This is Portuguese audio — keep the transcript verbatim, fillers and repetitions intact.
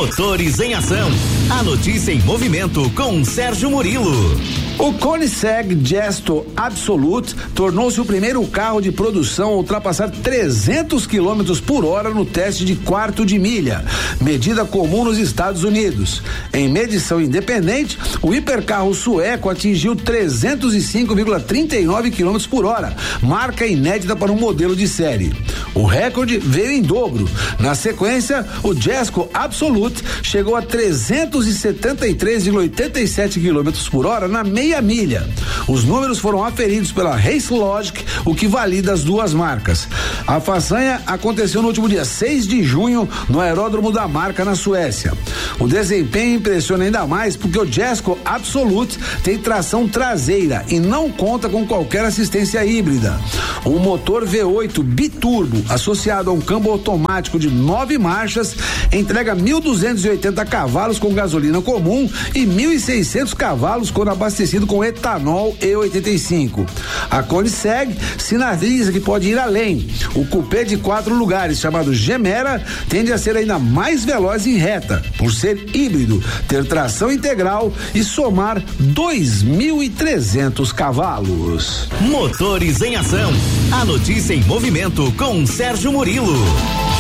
Motores em Ação. A notícia em movimento com Sérgio Murilo. O Koenigsegg Gesto Absolute tornou-se o primeiro carro de produção a ultrapassar trezentos quilômetros por hora no teste de quarto de milha, medida comum nos Estados Unidos. Em medição independente, o hipercarro sueco atingiu trezentos e cinco vírgula trinta e nove quilômetros por hora, marca inédita para um modelo de série. O recorde veio em dobro. Na sequência, o Gesto Absolute chegou a trezentos e setenta e três vírgula oitenta e sete quilômetros por hora na meia milha. Os números foram aferidos pela Race Logic, o que valida as duas marcas. A façanha aconteceu no último dia seis de junho no aeródromo da marca na Suécia. O desempenho impressiona ainda mais porque o Gesto Absolute tem tração traseira e não conta com qualquer assistência híbrida. Um motor V oito biturbo associado a um câmbio automático de nove marchas entrega mil duzentos e oitenta cavalos com gasolina comum e mil e seiscentos cavalos quando abastecido com etanol E oitenta e cinco. A Koenigsegg sinaliza que pode ir além. O cupê de quatro lugares, chamado Gemera, tende a ser ainda mais veloz em reta, por ser híbrido, ter tração integral e somar dois mil e trezentos cavalos. Motores em Ação. A notícia em movimento com Sérgio Murilo.